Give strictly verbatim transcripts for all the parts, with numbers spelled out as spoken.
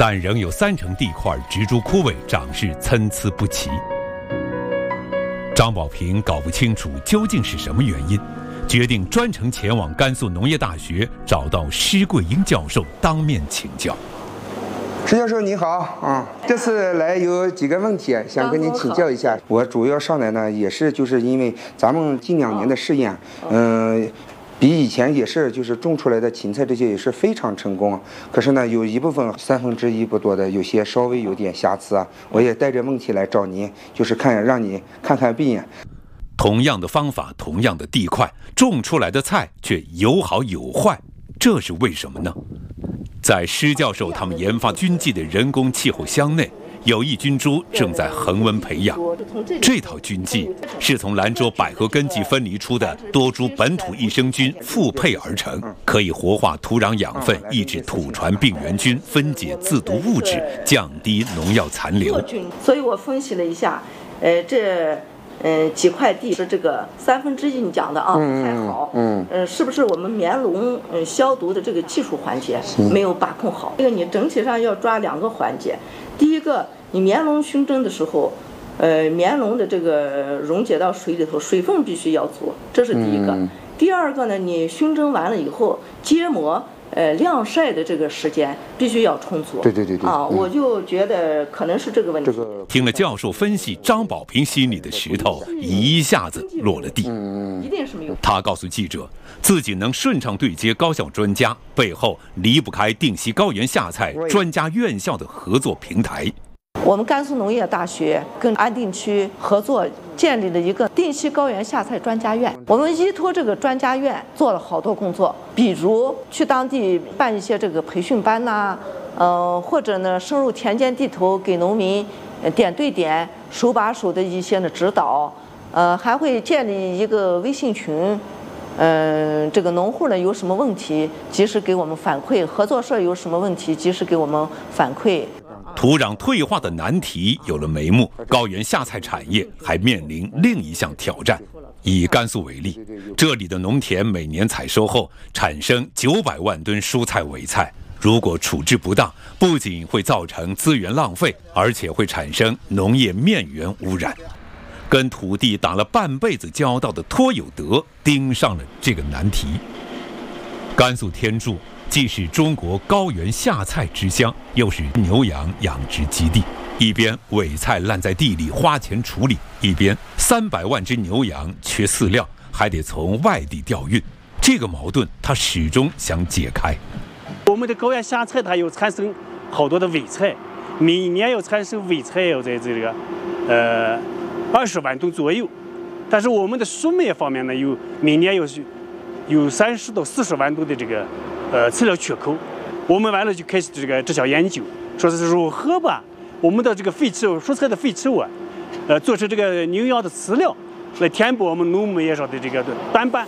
但仍有三成地块植株枯萎，长势参差不齐。张保平搞不清楚究竟是什么原因，决定专程前往甘肃农业大学，找到施桂英教授当面请教。 施教授你好啊，这次来有几个问题想跟您请教一下。我主要上来呢，也是就是因为咱们近两年的试验，嗯、呃。比以前也是，就是种出来的芹菜这些也是非常成功。可是呢，有一部分三分之一不多的，有些稍微有点瑕疵啊。我也带着问题来找您，就是看让你看看病。 同样的方法，同样的地块，种出来的菜却有好有坏，这是为什么呢？在施教授他们研发菌剂的人工气候箱内，有益菌株正在恒温培养。这套菌剂是从兰州百合根基分离出的多株本土益生菌复配而成，可以活化土壤养分，抑制土传病原菌分解自毒物质，降低农药残留。 所以我分析了一下，呃，这。呃，几块地是这个三分之一，你讲的啊，不太好。嗯，呃，是不是我们棉笼呃消毒的这个技术环节没有把控好？这个你整体上要抓两个环节。第一个，你棉笼熏蒸的时候，呃，棉笼的这个溶解到水里头，水分必须要足，这是第一个。嗯、第二个呢，你熏蒸完了以后，结膜。呃，晾晒的这个时间必须要充足。 对对对对。啊， 我就觉得可能是这个问题。这个听了教授分析，张保平心里的石头一下子落了地。 嗯，一定是没有。 他告诉记者，自己能顺畅对接高校专家，背后离不开定西高原下菜专家院校的合作平台。 我们甘肃农业大学跟安定区合作建立了一个定西高原下菜专家院，我们依托这个专家院做了好多工作，比如去当地办一些这个培训班呐、啊，呃，或者呢深入田间地头给农民点对点、手把手的一些的指导，呃，还会建立一个微信群。嗯，这个农户呢有什么问题，及时给我们反馈；合作社有什么问题，及时给我们反馈。 土壤退化的难题有了眉目，高原下菜产业还面临另一项挑战。以甘肃为例，这里的农田每年采收后产生九百万吨蔬菜伪菜，如果处置不当，不仅会造成资源浪费，而且会产生农业面源污染。跟土地打了半辈子交道的托有德盯上了这个难题。甘肃天柱既是中国高原下菜之乡，又是牛羊养殖基地，一边伪菜烂在地里花钱处理，一边三百万只牛羊缺饲料，还得从外地调运。这个矛盾他始终想解开。 我们的高原下菜它有产生好多的伪菜，每年要产生伪菜要在这个呃二十万吨左右，但是我们的树苗方面呢，有每年有有三十到四十万吨的这个呃饲料缺口。我们完了就开始这个这项研究，说是如何把我们的这个废弃物、蔬菜的废弃物啊，呃，做成这个牛羊的饲料，来填补我们农牧业上的这个短板。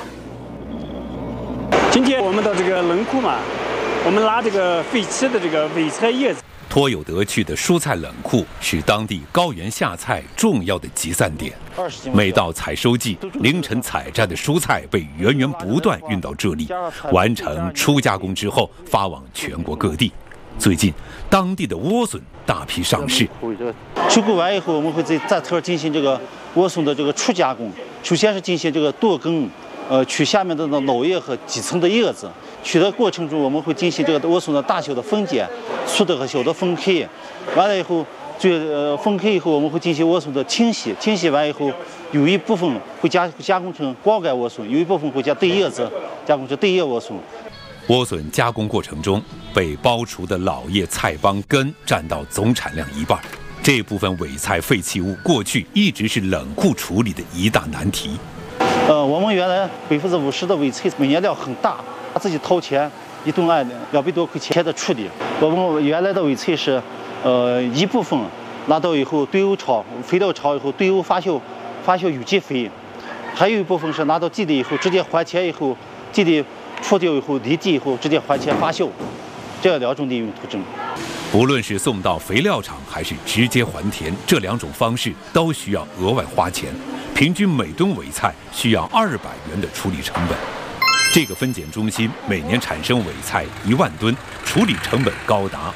今天我们到这个冷库嘛，我们拿这个废弃的这个伪菜叶子。 托有德去的蔬菜冷库是当地高原下菜重要的集散点。每到采收季，凌晨采摘的蔬菜被源源不断运到这里，完成初加工之后发往全国各地。最近，当地的莴笋大批上市。 收购完以后，我们会在在头进行这个莴笋的这个初加工。首先是进行这个剁根，呃，取下面的老叶和底层的叶子。取的过程中，我们会进行这个莴笋的大小的分解，粗的和小的分开。完了以后，最呃分开以后，我们会进行莴笋的清洗。清洗完以后，有一部分会加加工成光盖莴笋，有一部分会加对叶子，加工成对叶莴笋。 莴笋加工过程中，被剥除的老叶菜帮根占到总产量一半。这部分伪菜废弃物过去一直是冷库处理的一大难题。 呃，我们原来百分之五十的伪菜每年量很大。他自己掏钱一吨按两百多块钱的处理。我们原来的伪菜是，呃，一部分拿到以后堆瓯厂，肥料厂以后堆瓯发酵，发酵有机肥；还有一部分是拿到基地以后直接还钱以后，基地除掉以后离地以后直接还钱发酵，这样两种利用途径。 不论是送到肥料厂还是直接还田，这两种方式都需要额外花钱，平均每吨伪菜需要二百元的处理成本。这个分拣中心每年产生伪菜一万吨，处理成本高达